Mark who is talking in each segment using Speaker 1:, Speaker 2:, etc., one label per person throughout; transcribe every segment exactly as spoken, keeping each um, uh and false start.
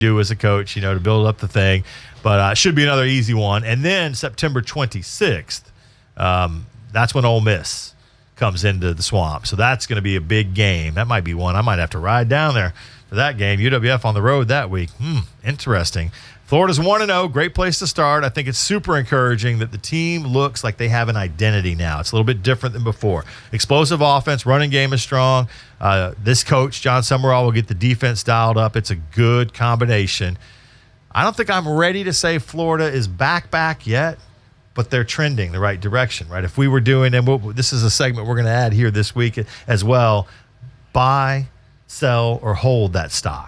Speaker 1: do as a coach, you know, to build up the thing. But uh, it should be another easy one. And then September twenty-sixth, um, that's when Ole Miss comes into the Swamp. So that's going to be a big game. That might be one I might have to ride down there for that game. U W F on the road that week. Hmm, interesting. Florida's one and oh, great place to start. I think it's super encouraging that the team looks like they have an identity now. It's a little bit different than before. Explosive offense, running game is strong. Uh, this coach, John Summerall, will get the defense dialed up. It's a good combination. I don't think I'm ready to say Florida is back back yet, but they're trending the right direction, right? If we were doing, and we'll, this is a segment we're going to add here this week as well, buy, sell, or hold that stock.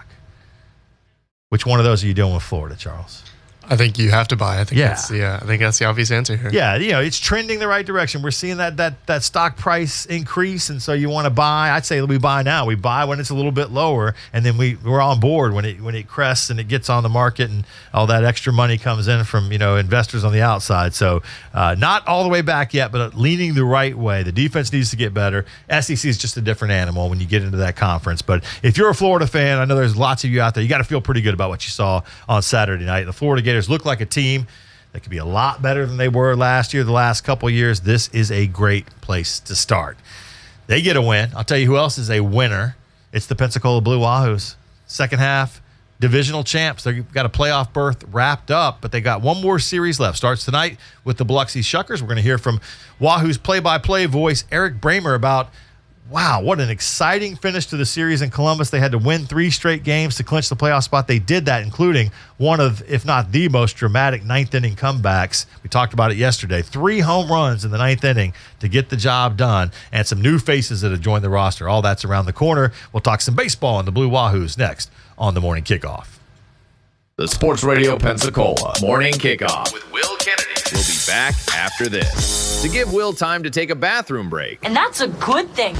Speaker 1: Which one of those are you doing with Florida, Charles?
Speaker 2: I think you have to buy. I think
Speaker 1: yeah.
Speaker 2: that's the uh, I think that's the obvious answer here.
Speaker 1: Yeah, you know, it's trending the right direction. We're seeing that that that stock price increase, and so you want to buy. I'd say we buy now. We buy when it's a little bit lower, and then we we're on board when it when it crests and it gets on the market, and all that extra money comes in from, you know, investors on the outside. So uh, not all the way back yet, but leaning the right way. The defense needs to get better. S E C is just a different animal when you get into that conference. But if you're a Florida fan, I know there's lots of you out there. You got to feel pretty good about what you saw on Saturday night. The Florida Gators look like a team that could be a lot better than they were last year, the last couple of years. This is a great place to start. They get a win. I'll tell you who else is a winner. It's the Pensacola Blue Wahoos. Second half, divisional champs. They've got a playoff berth wrapped up, but they got one more series left. Starts tonight with the Biloxi Shuckers. We're going to hear from Wahoo's play-by-play voice, Eric Bramer, about wow, what an exciting finish to the series in Columbus. They had to win three straight games to clinch the playoff spot. They did that, including one of, if not the most dramatic ninth inning comebacks. We talked about it yesterday. Three home runs in the ninth inning to get the job done, and some new faces that have joined the roster. All that's around the corner. We'll talk some baseball on the Blue Wahoos next on the Morning Kickoff.
Speaker 3: The Sports Radio Pensacola Morning Kickoff with Will Kennedy. We'll be back after this to give Will time to take a bathroom break.
Speaker 4: And that's a good thing.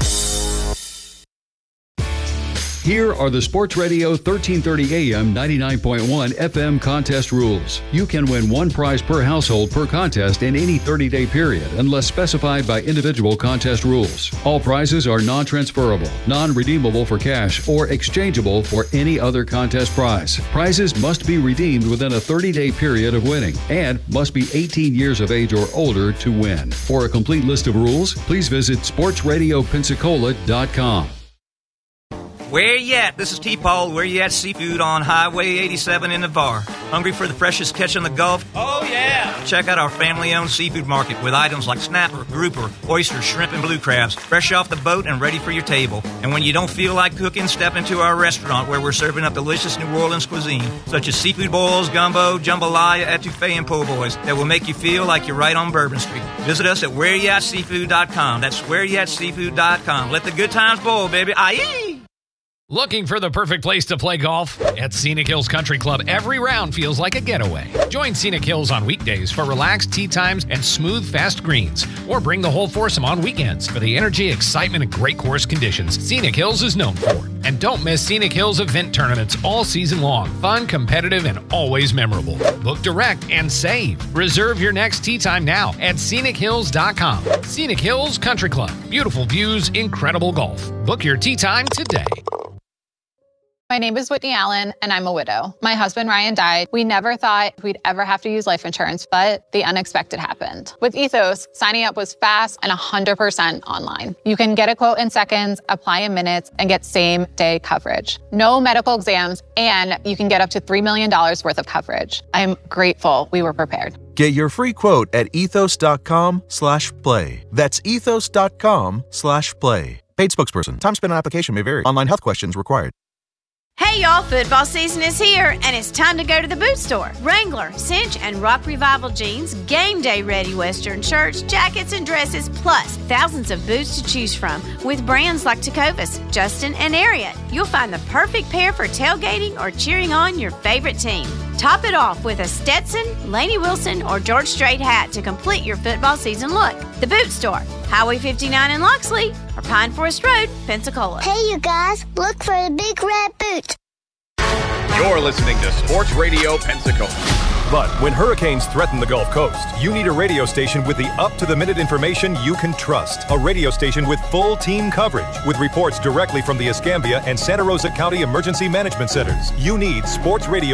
Speaker 5: Here are the Sports Radio thirteen thirty A M ninety-nine point one F M contest rules. You can win one prize per household per contest in any thirty-day period unless specified by individual contest rules. All prizes are non-transferable, non-redeemable for cash, or exchangeable for any other contest prize. Prizes must be redeemed within a thirty-day period of winning and must be eighteen years of age or older to win. For a complete list of rules, please visit sports radio pensacola dot com.
Speaker 6: Where you at? This is T-Paul. Where you at? Seafood on Highway eighty-seven in Navarre. Hungry for the freshest catch on the Gulf? Oh, yeah! Check out our family-owned seafood market with items like snapper, grouper, oysters, shrimp, and blue crabs, fresh off the boat and ready for your table. And when you don't feel like cooking, step into our restaurant where we're serving up delicious New Orleans cuisine, such as seafood boils, gumbo, jambalaya, etouffee, and po' boys that will make you feel like you're right on Bourbon Street. Visit us at where you at seafood dot com. That's where you at seafood dot com. Let the good times boil, baby. Aye!
Speaker 7: Looking for the perfect place to play golf? At Scenic Hills Country Club, every round feels like a getaway. Join Scenic Hills on weekdays for relaxed tee times and smooth, fast greens. Or bring the whole foursome on weekends for the energy, excitement, and great course conditions Scenic Hills is known for. And don't miss Scenic Hills event tournaments all season long. Fun, competitive, and always memorable. Book direct and save. Reserve your next tee time now at scenic hills dot com. Scenic Hills Country Club. Beautiful views, incredible golf. Book your tee time today.
Speaker 8: My name is Whitney Allen, and I'm a widow. My husband, Ryan, died. We never thought we'd ever have to use life insurance, but the unexpected happened. With Ethos, signing up was fast and one hundred percent online. You can get a quote in seconds, apply in minutes, and get same-day coverage. No medical exams, and you can get up to three million dollars worth of coverage. I'm grateful we were prepared.
Speaker 9: Get your free quote at ethos dot com slash play. That's ethos dot com slash play. Paid spokesperson. Time spent on application may vary. Online health questions required.
Speaker 10: Hey y'all, football season is here and it's time to go to the boot store. Wrangler, Cinch, and Rock Revival jeans, game day ready Western shirts, jackets, and dresses, plus thousands of boots to choose from with brands like Tecovas, Justin, and Ariat. You'll find the perfect pair for tailgating or cheering on your favorite team. Top it off with a Stetson, Lainey Wilson, or George Strait hat to complete your football season look. The Boot Store, Highway fifty-nine in Loxley, or Pine Forest Road, Pensacola.
Speaker 11: Hey, you guys, look for the big red boot.
Speaker 3: You're listening to Sports Radio Pensacola.
Speaker 4: But when hurricanes threaten the Gulf Coast, you need a radio station with the up-to-the-minute information you can trust. A radio station with full team coverage, with reports directly from the Escambia and Santa Rosa County Emergency Management Centers. You need Sports Radio